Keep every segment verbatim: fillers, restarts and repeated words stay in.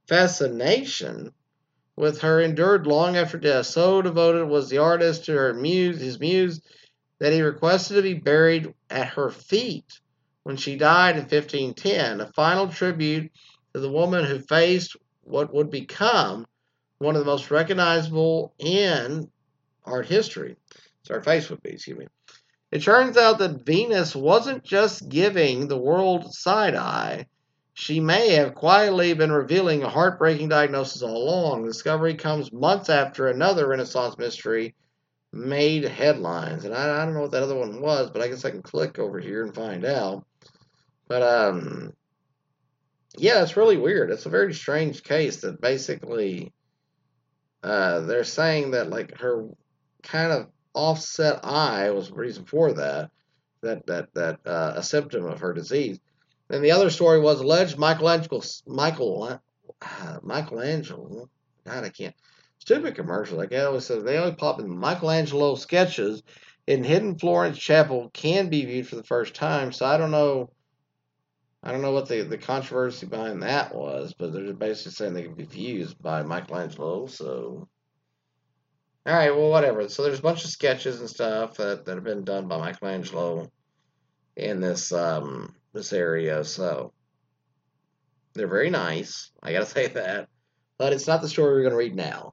fascination with her endured long after death. So devoted was the artist to her muse, his muse, that he requested to be buried at her feet when she died in fifteen ten, a final tribute to the woman who faced what would become one of the most recognizable in art history. So her face would be, excuse me. It turns out that Venus wasn't just giving the world side eye. She may have quietly been revealing a heartbreaking diagnosis all along. The discovery comes months after another Renaissance mystery made headlines. And I, I don't know what that other one was, but I guess I can click over here and find out. But, um, yeah, it's really weird. It's a very strange case that basically uh, they're saying that, like, her kind of offset eye was the reason for that, that, that, that uh, a symptom of her disease. And the other story was alleged Michelangelo, Michael, uh, Michelangelo, God, I can't. Stupid commercials. Like I always said, they always pop in. Michelangelo sketches in Hidden Florence Chapel can be viewed for the first time. So I don't know. I don't know what the, the controversy behind that was, but they're basically saying they can be viewed by Michelangelo. So, all right, well, whatever. So there's a bunch of sketches and stuff that, that have been done by Michelangelo in this um, this area. So they're very nice. I gotta say that, but it's not the story we're gonna read now.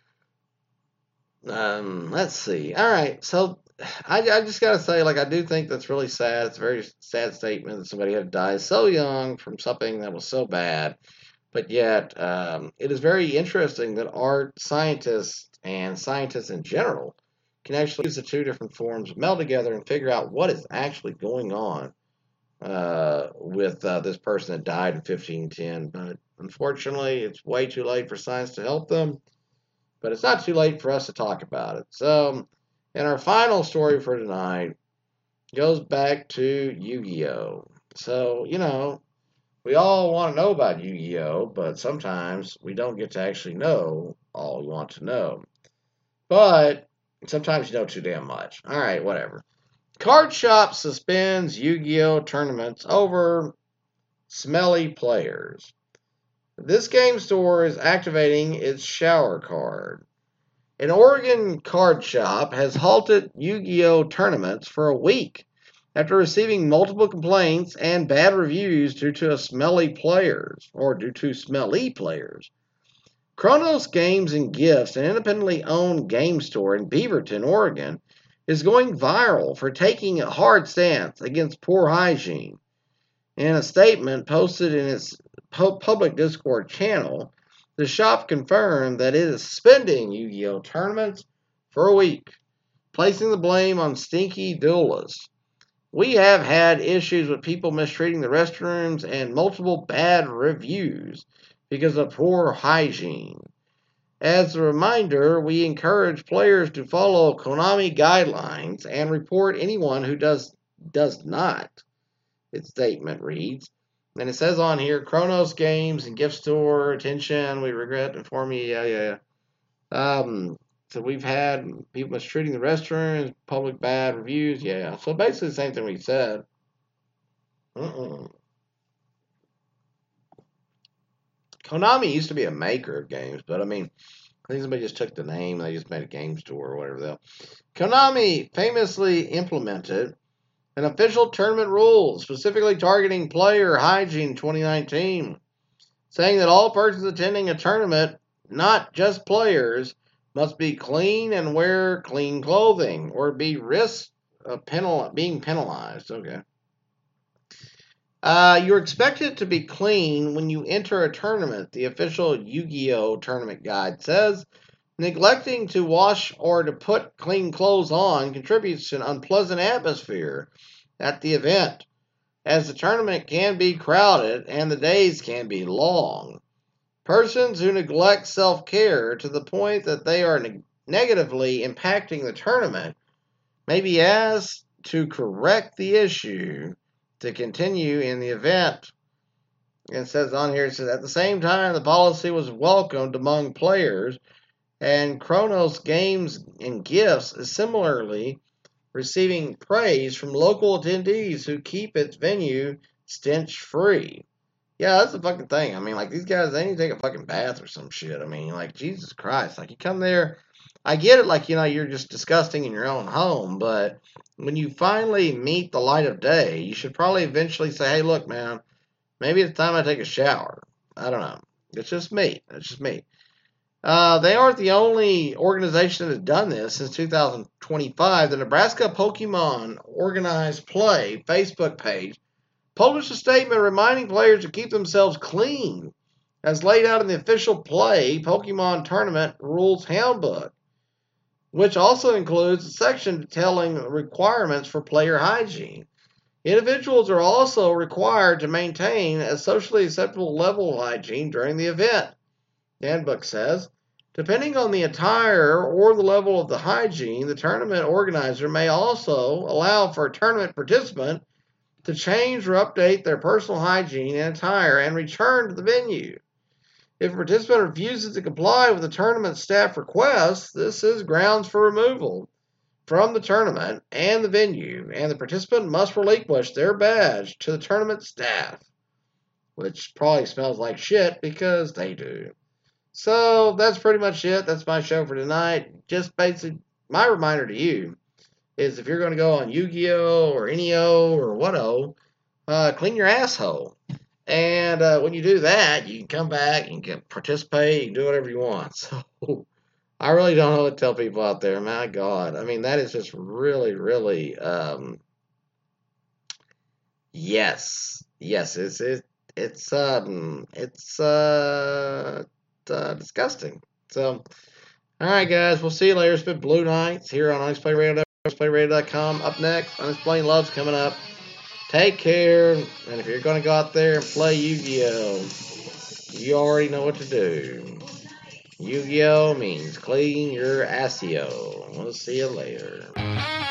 Um, let's see. All right, so I, I just gotta say, like, I do think that's really sad. It's a very sad statement that somebody had died so young from something that was so bad. But yet, um, it is very interesting that art scientists and scientists in general can actually use the two different forms, meld together, and figure out what is actually going on uh, with uh, this person that died in fifteen ten. But unfortunately, it's way too late for science to help them. But it's not too late for us to talk about it. So, and our final story for tonight goes back to Yu-Gi-Oh! So, you know, we all want to know about Yu-Gi-Oh! But sometimes we don't get to actually know all we want to know. But sometimes you know too damn much. All right, whatever. Card Shop suspends Yu-Gi-Oh! Tournaments over smelly players. This game store is activating its shower card. An Oregon card shop has halted Yu-Gi-Oh! Tournaments for a week after receiving multiple complaints and bad reviews due to a smelly players, or due to smelly players. Chronos Games and Gifts, an independently owned game store in Beaverton, Oregon, is going viral for taking a hard stance against poor hygiene. In a statement posted in its public Discord channel, the shop confirmed that it is suspending Yu-Gi-Oh! Tournaments for a week, placing the blame on stinky duelists. We have had issues with people mistreating the restrooms and multiple bad reviews because of poor hygiene. As a reminder, we encourage players to follow Konami guidelines and report anyone who does does not. Its statement reads, and it says on here, Chronos Games and Gift Store, attention, we regret informing you, yeah, yeah, yeah. Um, so we've had people mistreating the restrooms, public bad reviews, yeah. So basically the same thing we said. Uh-uh. Konami used to be a maker of games, but I mean, I think somebody just took the name and they just made a game store or whatever the hell. Konami famously implemented an official tournament rule specifically targeting player hygiene in twenty nineteen, saying that all persons attending a tournament, not just players, must be clean and wear clean clothing or be risk of penal- being penalized. Okay. Uh, you're expected to be clean when you enter a tournament, the official Yu-Gi-Oh! Tournament guide says. Neglecting to wash or to put clean clothes on contributes to an unpleasant atmosphere at the event, as the tournament can be crowded and the days can be long. Persons who neglect self-care to the point that they are ne- negatively impacting the tournament may be asked to correct the issue to continue in the event. It says on here, it says, at the same time, the policy was welcomed among players, and Chronos Games and Gifts is similarly receiving praise from local attendees who keep its venue stench-free. Yeah, that's the fucking thing. I mean, like, these guys, they need to take a fucking bath or some shit. I mean, like, Jesus Christ. Like, you come there, I get it, like, you know, you're just disgusting in your own home, but when you finally meet the light of day, you should probably eventually say, hey, look, man, maybe it's time I take a shower. I don't know. It's just me. It's just me. Uh, they aren't the only organization that has done this since two thousand twenty-five. The Nebraska Pokemon Organized Play Facebook page published a statement reminding players to keep themselves clean, as laid out in the official Play Pokemon Tournament Rules Handbook, which also includes a section detailing requirements for player hygiene. Individuals are also required to maintain a socially acceptable level of hygiene during the event, the handbook says. Depending on the attire or the level of the hygiene, the tournament organizer may also allow for a tournament participant to change or update their personal hygiene and attire and return to the venue. If a participant refuses to comply with the tournament staff requests, this is grounds for removal from the tournament and the venue, and the participant must relinquish their badge to the tournament staff, which probably smells like shit because they do. So that's pretty much it. That's my show for tonight. Just basically, my reminder to you is if you're going to go on Yu-Gi-Oh! Or N E O or what-oh, uh, clean your asshole. And uh, when you do that, you can come back, you can participate, you can do whatever you want. So I really don't know what to tell people out there. My God. I mean, that is just really, really, um, yes. Yes, it's, it, it's, um, it's, uh, uh, disgusting. So, all right, guys, we'll see you later. It's been Blue Knights here on Unexplained Radio, unexplained radio dot com. Up next, Unexplained Love's coming up. Take care, and if you're going to go out there and play Yu-Gi-Oh, you already know what to do. Yu-Gi-Oh means clean your assio. We'll see you later.